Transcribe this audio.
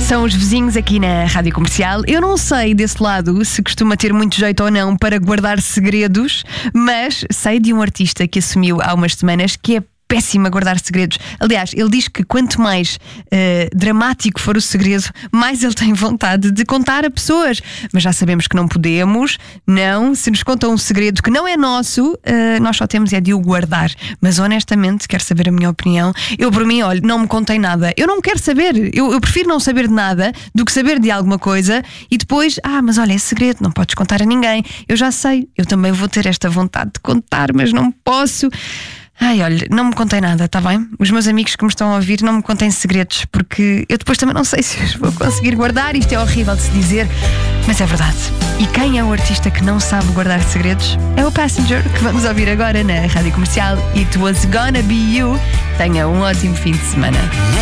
São os vizinhos aqui na Rádio Comercial. Eu não sei desse lado se costuma ter muito jeito ou não para guardar segredos, mas sei de um artista que assumiu há umas semanas que é péssimo a guardar segredos. Aliás, ele diz que quanto mais dramático for o segredo, mais ele tem vontade de contar a pessoas. Mas já sabemos que não podemos. Não, se nos contam um segredo que não é nosso, nós só temos é de o guardar. Mas honestamente, quero saber a minha opinião. Eu, por mim, olha, não me contei nada. Eu não quero saber. Eu prefiro não saber de nada do que saber de alguma coisa e depois, mas olha, é segredo, não podes contar a ninguém. Eu já sei, eu também vou ter esta vontade de contar, mas não posso. Olha, não me contei nada, está bem? Os meus amigos que me estão a ouvir, não me contem segredos, porque eu depois também não sei se os vou conseguir guardar. Isto é horrível de se dizer, mas é verdade. E quem é o artista que não sabe guardar segredos? É o Passenger, que vamos ouvir agora na Rádio Comercial. It Was Gonna Be You. Tenha um ótimo fim de semana.